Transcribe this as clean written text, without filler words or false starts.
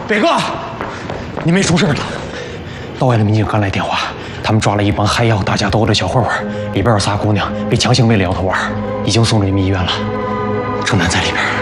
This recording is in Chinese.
北哥，你没出事吧？岛外的民警刚来电话，他们抓了一帮还要打架斗殴的小混混，里边有仨姑娘被强行喂了摇头丸，已经送进医院了。程楠在里边。